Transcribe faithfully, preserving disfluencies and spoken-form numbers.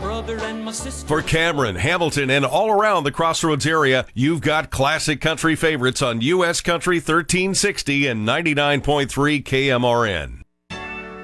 brother and my sister. For Cameron, Hamilton, and all around the Crossroads area, you've got classic country favorites on U S Country thirteen sixty and ninety-nine point three K M R N.